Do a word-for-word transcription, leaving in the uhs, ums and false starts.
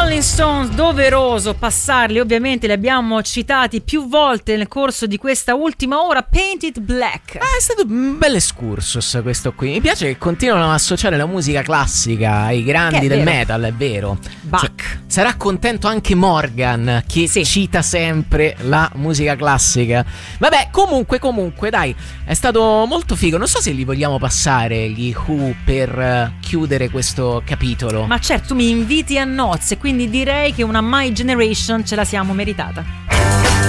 Rolling Stones, doveroso passarli, ovviamente li abbiamo citati più volte nel corso di questa ultima ora. Painted Black. Ah, è stato un bel excursus questo qui. Mi piace che continuano a associare la musica classica ai grandi del vero. metal, è vero. Bach. Cioè, sarà contento anche Morgan che Sì. cita sempre la musica classica. Vabbè, comunque, comunque, dai, è stato molto figo. Non so se li vogliamo passare gli Who per uh, chiudere questo capitolo. Ma certo, tu mi inviti a nozze, quindi direi che una My Generation ce la siamo meritata.